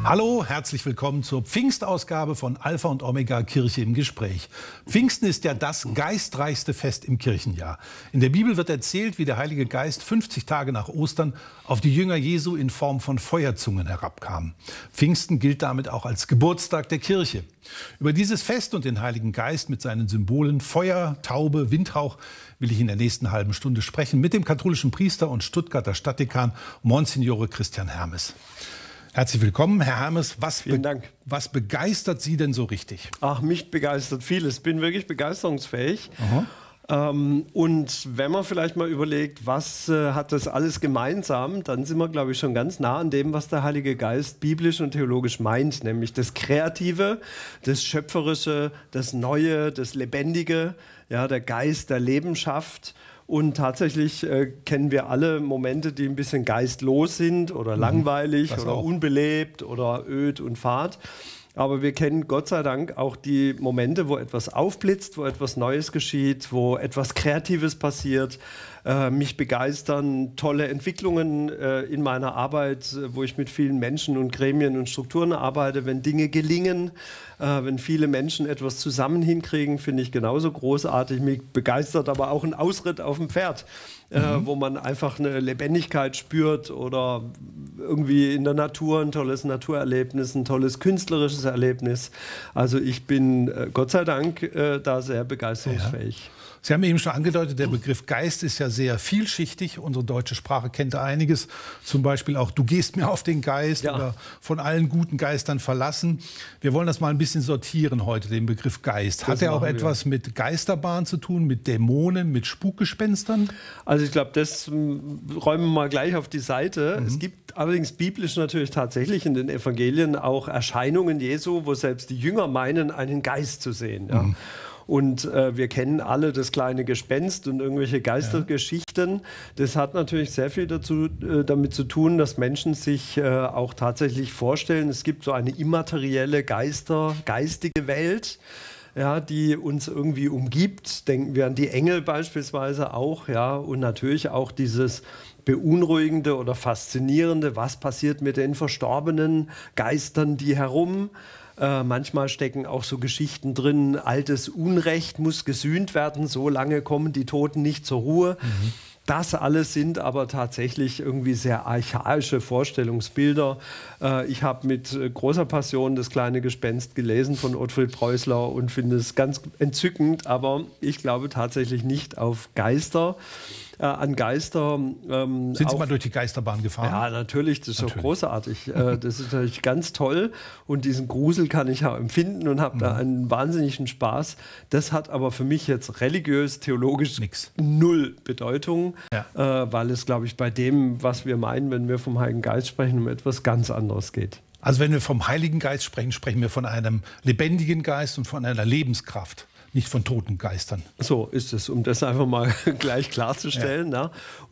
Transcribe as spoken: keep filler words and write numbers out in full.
Hallo, herzlich willkommen zur Pfingstausgabe von Alpha und Omega Kirche im Gespräch. Pfingsten ist ja das geistreichste Fest im Kirchenjahr. In der Bibel wird erzählt, wie der Heilige Geist fünfzig Tage nach Ostern auf die Jünger Jesu in Form von Feuerzungen herabkam. Pfingsten gilt damit auch als Geburtstag der Kirche. Über dieses Fest und den Heiligen Geist mit seinen Symbolen Feuer, Taube, Windhauch will ich in der nächsten halben Stunde sprechen mit dem katholischen Priester und Stuttgarter Stadtdekan Monsignore Christian Hermes. Herzlich willkommen, Herr Hermes. Was, Vielen be Dank. Was begeistert Sie denn so richtig? Ach, mich begeistert vieles. Ich bin wirklich begeisterungsfähig. Ähm, und wenn man vielleicht mal überlegt, was äh, hat das alles gemeinsam, dann sind wir, glaube ich, schon ganz nah an dem, was der Heilige Geist biblisch und theologisch meint, nämlich das Kreative, das Schöpferische, das Neue, das Lebendige, ja, der Geist, der Leben schafft. Und tatsächlich äh, kennen wir alle Momente, die ein bisschen geistlos sind oder mhm, langweilig oder auch unbelebt oder öd und fad. Aber wir kennen Gott sei Dank auch die Momente, wo etwas aufblitzt, wo etwas Neues geschieht, wo etwas Kreatives passiert. Äh, mich begeistern tolle Entwicklungen äh, in meiner Arbeit, wo ich mit vielen Menschen und Gremien und Strukturen arbeite. Wenn Dinge gelingen, äh, wenn viele Menschen etwas zusammen hinkriegen, finde ich genauso großartig. Mich begeistert aber auch ein Ausritt auf dem Pferd, mhm. äh, wo man einfach eine Lebendigkeit spürt oder irgendwie in der Natur ein tolles Naturerlebnis, ein tolles künstlerisches Erlebnis. Also ich bin äh, Gott sei Dank äh, da sehr begeisterungsfähig. Ja. Sie haben eben schon angedeutet, der Begriff Geist ist ja sehr vielschichtig. Unsere deutsche Sprache kennt da einiges. Zum Beispiel auch, du gehst mir auf den Geist ja. oder von allen guten Geistern verlassen. Wir wollen das mal ein bisschen sortieren heute, den Begriff Geist. Hat er auch etwas wir. mit Geisterbahn zu tun, mit Dämonen, mit Spukgespenstern? Also ich glaube, das räumen wir mal gleich auf die Seite. Mhm. Es gibt allerdings biblisch natürlich tatsächlich in den Evangelien auch Erscheinungen Jesu, wo selbst die Jünger meinen, einen Geist zu sehen. Ja. Mhm. Und äh, wir kennen alle das kleine Gespenst und irgendwelche Geistergeschichten. Ja. Das hat natürlich sehr viel dazu, äh, damit zu tun, dass Menschen sich äh, auch tatsächlich vorstellen, es gibt so eine immaterielle Geister, geistige Welt, ja, die uns irgendwie umgibt. Denken wir an die Engel beispielsweise auch, ja, und natürlich auch dieses Beunruhigende oder Faszinierende, was passiert mit den verstorbenen Geistern, die herum. Äh, manchmal stecken auch so Geschichten drin, altes Unrecht muss gesühnt werden, so lange kommen die Toten nicht zur Ruhe. Mhm. Das alles sind aber tatsächlich irgendwie sehr archaische Vorstellungsbilder. Äh, ich habe mit großer Passion das kleine Gespenst gelesen von Ottfried Preußler und finde es ganz entzückend, aber ich glaube tatsächlich nicht auf Geister. Äh, an Geister. Ähm, Sind Sie mal durch die Geisterbahn gefahren? Ja, natürlich, das ist natürlich. doch großartig. äh, das ist natürlich ganz toll und diesen Grusel kann ich auch empfinden und habe mhm. da einen wahnsinnigen Spaß. Das hat aber für mich jetzt religiös, theologisch Nix. null Bedeutung, ja. äh, weil es, glaube ich, bei dem, was wir meinen, wenn wir vom Heiligen Geist sprechen, um etwas ganz anderes geht. Also wenn wir vom Heiligen Geist sprechen, sprechen wir von einem lebendigen Geist und von einer Lebenskraft. Nicht von toten Geistern. So ist es, um das einfach mal gleich klarzustellen. Ja. Ja.